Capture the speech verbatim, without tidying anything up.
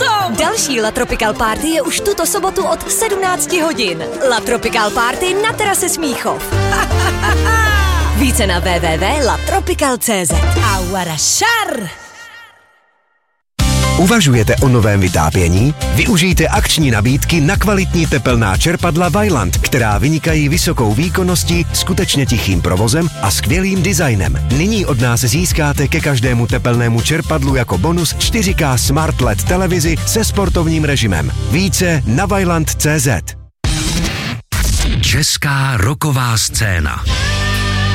awesome! Další La Tropical Party je už tuto sobotu od sedmnáct hodin. La Tropical Party na terase Smíchov. Více na w w w tečka la tropical tečka c z. Aguarašar! Uvažujete o novém vytápění? Využijte akční nabídky na kvalitní tepelná čerpadla Vaillant, která vynikají vysokou výkonností, skutečně tichým provozem a skvělým designem. Nyní od nás získáte ke každému tepelnému čerpadlu jako bonus čtyři ká Smart el é dé televizi se sportovním režimem. Více na vaillant tečka c z. Česká rocková scéna.